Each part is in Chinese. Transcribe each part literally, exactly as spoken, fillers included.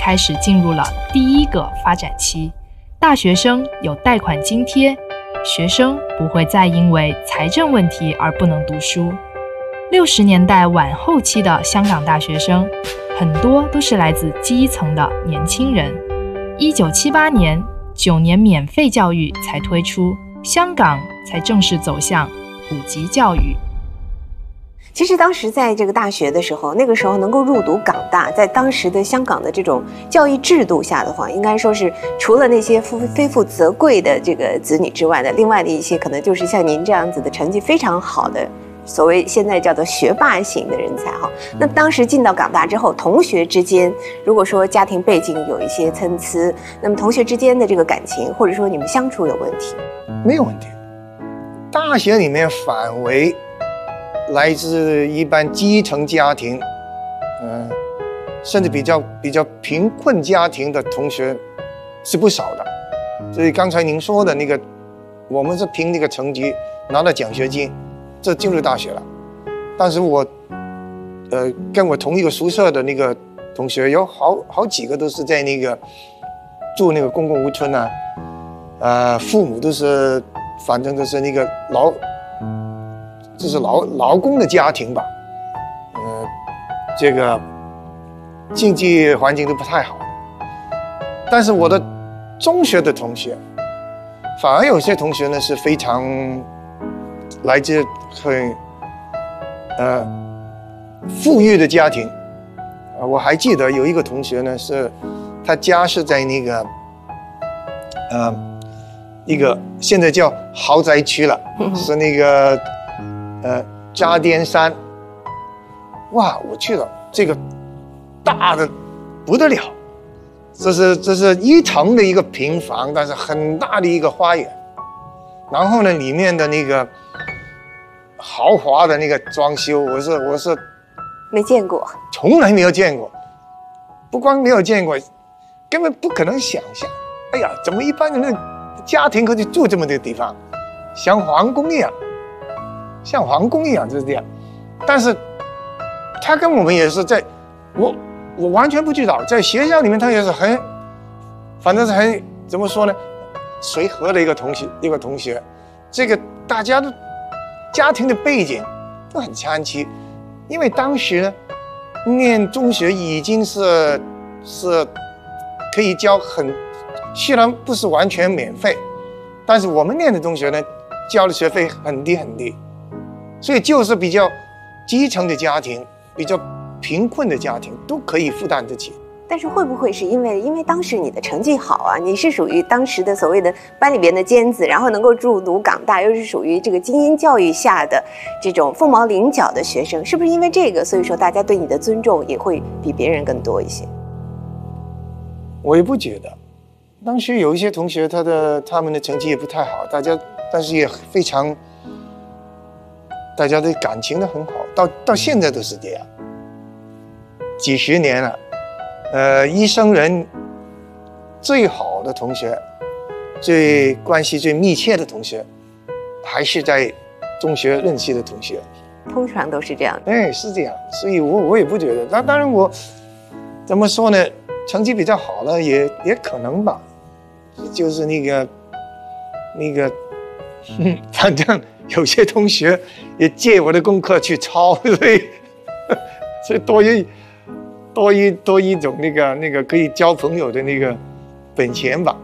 开始进入了第一个发展期，大学生有贷款津贴，学生不会再因为财政问题而不能读书。六十年代晚后期的香港大学生，很多都是来自基层的年轻人。一九七八年，九年免费教育才推出，香港才正式走向普及教育。 其实当时在这个大学的时候，那个时候能够入读港大，在当时的香港的这种教育制度下的话，应该说是除了那些非富则贵的这个子女之外的，另外的一些可能就是像您这样子的成绩非常好的，所谓现在叫做学霸型的人才哈。那当时进到港大之后，同学之间如果说家庭背景有一些参差，那么同学之间的这个感情或者说你们相处有问题？ 没有问题。大学里面反为来自一般基层家庭，嗯、呃，甚至比较比较贫困家庭的同学是不少的。所以刚才您说的那个，我们是凭那个成绩拿到奖学金，这进入大学了。但是我，呃，跟我同一个宿舍的那个同学有好好几个都是在那个住那个公共屋村啊，呃，父母都是反正都是那个劳。就是劳劳工的家庭吧，呃，这个经济环境都不太好。但是我的中学的同学，反而有些同学呢是非常来自很呃富裕的家庭。啊，我还记得有一个同学呢，是他家是在那个呃一个现在叫豪宅区了，是那个。呃，渣甸山，哇，我去了，这个大的不得了，这是这是一层的一个平房，但是很大的一个花园，然后呢，里面的那个豪华的那个装修，我是我是没见过， 从来没有见过，不光没有见过，根本不可能想象。哎呀，怎么一般人的家庭可以住这么个地方，像皇宫一样。像皇宫一样就是这样，但是他跟我们也是在，我我完全不知道，在学校里面他也是很，反正是很怎么说呢，随和的一个同学一个同学，这个大家的家庭的背景都很参差，因为当时呢念中学已经是是可以交很，虽然不是完全免费，但是我们念的中学呢交的学费很低很低。所以就是比较基层的家庭，比较贫困的家庭都可以负担得起。 但是会不会是因为因为当时你的成绩好啊，你是属于当时的所谓的班里边的尖子，然后能够入读港大，又是属于这个精英教育下的这种凤毛麟角的学生，是不是因为这个，所以说大家对你的尊重也会比别人更多一些？ 我也不觉得，当时有一些同学他的他们的成绩也不太好，大家但是也非常。大家的感情都很好，到到现在都是这样，几十年了，呃，一生人最好的同学，最关系最密切的同学，还是在中学认识的同学， 通常都是这样。 哎，是这样，所以我我也不觉得。那当然我怎么说呢？成绩比较好了，也也可能吧，就是那个那个，嗯，反正。有些同学也借我的功课去抄，所以所以多一多一多一种那个那个可以交朋友的那个本钱吧。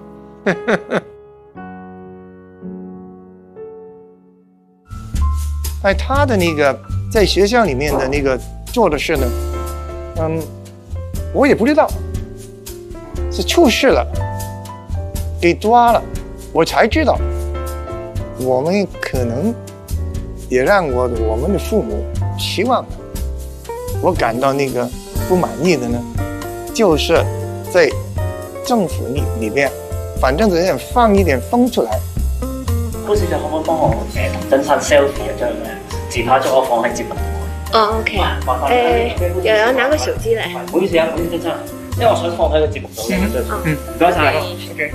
哎，他的那个在学校里面的那个做的事呢，嗯，我也不知道，是出事了，给抓了，我才知道。我们可能也让我我们的父母希望我感到那个不满意的呢，就是在政府里里边，反正人家放一点風出嚟。 高小姐可唔可以幫我誒同真山 selfie 一張誒自拍咗我放喺節目度？ 哦 ，OK。誒，又有拿個手機嚟。 唔好意思啊，唔好意思真係，因為我想放喺個節目度嘅嗰張。嗯，唔該曬。OK。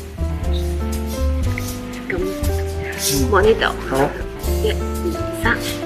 咁望呢度。好。一、二、三。